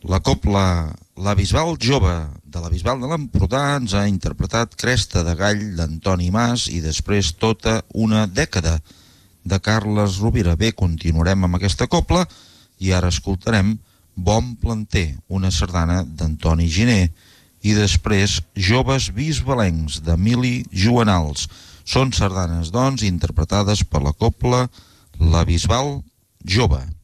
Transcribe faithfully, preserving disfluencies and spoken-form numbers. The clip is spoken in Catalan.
La cobla La Bisbal Jove de la Bisbal de l'Empordà ens ha interpretat Cresta de Gall d'Antoni Mas i després Tota una dècada de Carles Rovira. Bé, continuarem amb aquesta cobla i ara escoltarem Bon planter, una sardana d'Antoni Giner, i després Joves bisbalencs d'Emili Juanals. Són sardanes, doncs, interpretades per la cobla La Bisbal Jove.